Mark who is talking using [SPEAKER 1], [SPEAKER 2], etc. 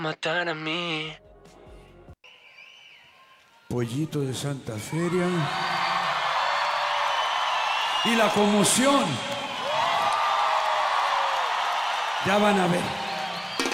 [SPEAKER 1] matar a mí.
[SPEAKER 2] Pollito de Santa Feria. Y la conmoción. Ya van a ver.